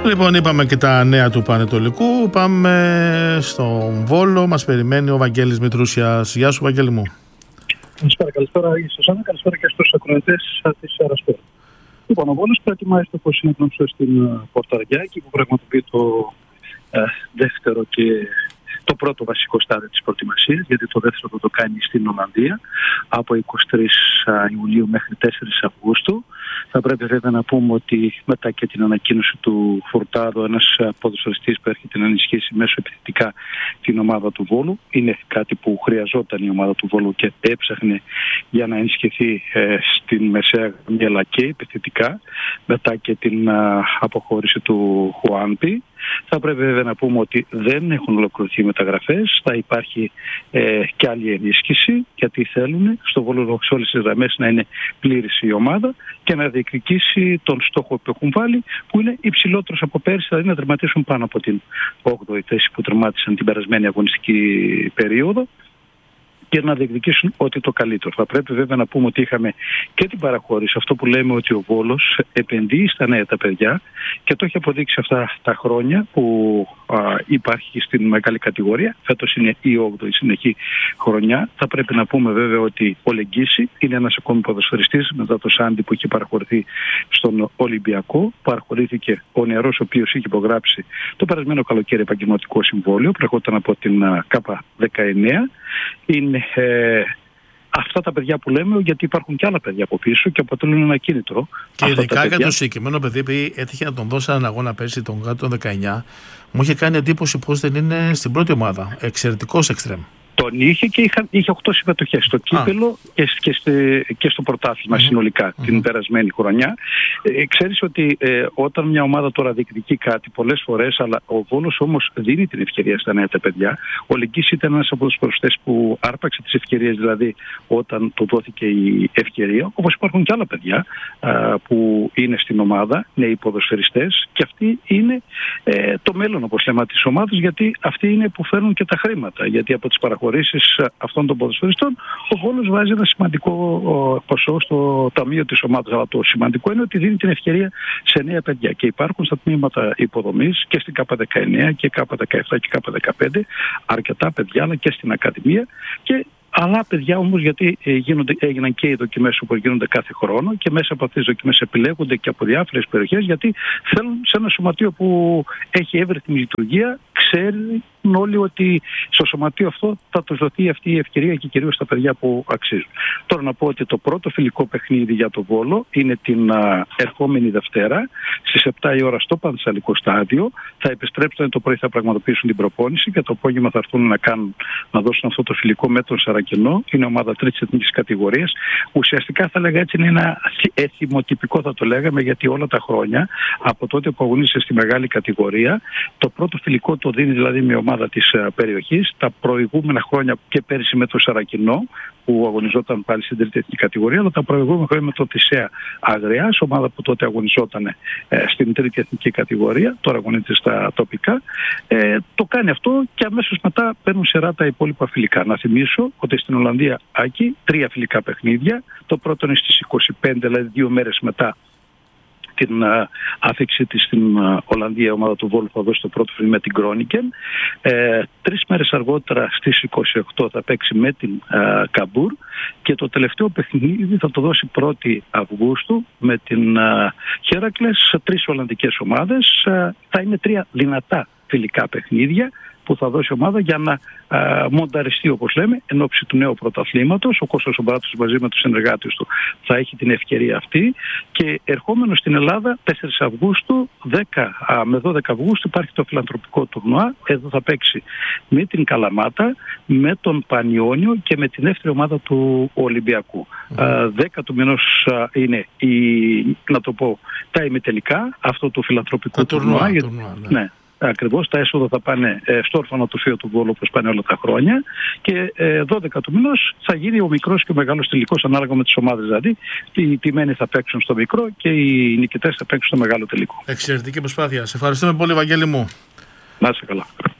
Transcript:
Λοιπόν, είπαμε και τα νέα του Πανετολικού. Πάμε στον Βόλο. Μας περιμένει ο Βαγγέλης Μητρούσιας. Γεια σου, Βαγγέλη μου. Καλησπέρα, Σωσάνα. Καλησπέρα και στους ακροατές της Αερασπέρα. Λοιπόν, ο Βόλος προετοιμάζει το συνέδριο στην Πορταριά, εκεί που πραγματοποιεί το δεύτερο και το πρώτο βασικό στάδιο της προετοιμασίας, γιατί το δεύτερο θα το κάνει στην Ολλανδία από 23 Ιουλίου μέχρι 4 Αυγούστου. Θα πρέπει βέβαια να πούμε ότι μετά και την ανακοίνωση του Φουρτάδο, ένας ποδοσφαιριστής που έρχεται να ενισχύσει μέσω επιθετικά την ομάδα του Βόλου. Είναι κάτι που χρειαζόταν η ομάδα του Βόλου και έψαχνε για να ενισχυθεί στην μεσαία γραμμή, αλλά και επιθετικά, μετά και την αποχώρηση του Χουάνπι. Θα πρέπει βέβαια να πούμε ότι δεν έχουν ολοκληρωθεί οι μεταγραφές. Θα υπάρχει και άλλη ενίσχυση, γιατί θέλουν στο Βόλο σε όλες τις γραμμές να είναι πλήρης η ομάδα και να διεκδικήσει τον στόχο που έχουν βάλει, που είναι υψηλότερος από πέρσι, δηλαδή να τερματίσουν πάνω από την 8η θέση που τερμάτισαν την περασμένη αγωνιστική περίοδο και να διεκδικήσουν ό,τι το καλύτερο. Θα πρέπει βέβαια να πούμε ότι είχαμε και την παραχώρηση, αυτό που λέμε ότι ο Βόλος επενδύει στα νέα τα παιδιά και το έχει αποδείξει αυτά τα χρόνια που υπάρχει στην μεγάλη κατηγορία. Φέτος είναι η 8η συνεχή χρονιά. Θα πρέπει να πούμε βέβαια ότι ο Λεγγύση είναι ένας ακόμη ποδοσφαιριστής μετά το Σάντι που είχε παραχωρηθεί στον Ολυμπιακό. Παραχωρήθηκε ο νεαρός, ο οποίος είχε υπογράψει το περασμένο καλοκαίρι επαγγελματικό συμβόλαιο, προερχόταν από την K19. Είναι αυτά τα παιδιά που λέμε, γιατί υπάρχουν και άλλα παιδιά από πίσω και αποτελούν ένα κίνητρο. Και ειδικά για το συγκεκριμένο παιδί που έτυχε να τον δώσει έναν αγώνα πέρσι, τον Γάτο 19, μου είχε κάνει εντύπωση πως δεν είναι στην πρώτη ομάδα. Εξαιρετικός εξτρέμ. Τον είχε και είχε 8 συμμετοχές στο κύπελο και στο πρωτάθλημα συνολικά την περασμένη χρονιά. Ξέρεις ότι όταν μια ομάδα τώρα διεκδικεί κάτι πολλές φορές, αλλά ο Βόλος όμως δίνει την ευκαιρία στα νέα τα παιδιά. Ο Λεγγύης ήταν ένας από τους προσθέσεις που άρπαξε τις ευκαιρίες, δηλαδή όταν του δόθηκε η ευκαιρία. Όπως υπάρχουν και άλλα παιδιά που είναι στην ομάδα, νέοι ποδοσφαιριστές, και αυτοί είναι το μέλλον, όπως λέμε, της ομάδας, γιατί αυτοί είναι που φέρνουν και τα χρήματα. Γιατί από τις παραχωρήσεις αυτών των ποδοσφαιριστών, ο Βόλος βάζει ένα σημαντικό ποσό στο ταμείο της ομάδας. Αλλά το σημαντικό είναι ότι δίνει την ευκαιρία σε νέα παιδιά. Και υπάρχουν στα τμήματα υποδομής και στην K19 και K17 και K15 αρκετά παιδιά, αλλά και στην Ακαδημία. Και άλλα παιδιά όμως, γιατί έγιναν και οι δοκιμές που γίνονται κάθε χρόνο και μέσα από αυτές τις δοκιμές επιλέγονται και από διάφορες περιοχές, γιατί θέλουν σε ένα σωματείο που έχει εύρυθμη λειτουργία, ξέρουν όλοι ότι στο σωματείο αυτό θα τους δοθεί αυτή η ευκαιρία και κυρίως στα παιδιά που αξίζουν. Τώρα να πω ότι το πρώτο φιλικό παιχνίδι για το Βόλο είναι την ερχόμενη Δευτέρα στις 7 η ώρα στο Πανθεσσαλικό Στάδιο. Θα επιστρέψουν το πρωί, θα πραγματοποιήσουν την προπόνηση και το απόγευμα θα έρθουν να δώσουν αυτό το φιλικό με τον Σαρακενό. Είναι ομάδα τρίτης εθνικής κατηγορίας. Ουσιαστικά θα λέγα έτσι, είναι ένα εθιμοτυπικό, θα το λέγαμε, γιατί όλα τα χρόνια από τότε που αγωνίζεται στη μεγάλη κατηγορία, το πρώτο φιλικό το δίνει δηλαδή μια ομάδα της περιοχής. Τα προηγούμενα χρόνια και πέρυσι με το Σαρακινό, που αγωνιζόταν πάλι στην τρίτη εθνική κατηγορία, αλλά τα προηγούμενα χρόνια με το Θησέα Αγριάς, ομάδα που τότε αγωνιζόταν στην τρίτη εθνική κατηγορία, τώρα αγωνίζεται στα τοπικά. Το κάνει αυτό και αμέσως μετά παίρνουν σειρά τα υπόλοιπα φιλικά. Να θυμίσω ότι στην Ολλανδία, Άκη, 3 φιλικά παιχνίδια. Το πρώτο είναι στις 25, δηλαδή 2 μέρες μετά την άφηξη της στην Ολλανδία, η ομάδα του Βόλου θα δώσει το πρώτο φιλί με την Κρόνικεν. 3 μέρες αργότερα στις 28 θα παίξει με την Καμπούρ και το τελευταίο παιχνίδι θα το δώσει 1η Αυγούστου με την Χέρακλες. 3 Ολλανδικές ομάδες. Θα είναι 3 δυνατά φιλικά παιχνίδια που θα δώσει ομάδα για να μονταριστεί, όπως λέμε, εν ώψη του νέου πρωταθλήματος. Ο Κώστας ο Μπράτος μαζί με τους συνεργάτες του θα έχει την ευκαιρία αυτή. Και ερχόμενο στην Ελλάδα 4 Αυγούστου, 10 με 12 Αυγούστου υπάρχει το φιλανθρωπικό τουρνουά. Εδώ θα παίξει με την Καλαμάτα, με τον Πανιόνιο και με την δεύτερη ομάδα του Ολυμπιακού. 10 του μηνός είναι να το πω, τα ημιτελικά αυτό το φιλανθρωπικό τουρνουά. Ναι. Ακριβώς, τα έσοδα θα πάνε στο ορφανοτροφείο του Βόλου, όπως πάνε όλα τα χρόνια, και 12 του μηνός θα γίνει ο μικρός και ο μεγάλος τελικός ανάλογα με τις ομάδες. Δηλαδή, οι τιμένοι θα παίξουν στο μικρό και οι νικητές θα παίξουν στο μεγάλο τελικό. Εξαιρετική προσπάθεια. Σε ευχαριστούμε πολύ, Βαγγέλη μου. Να είσαι καλά.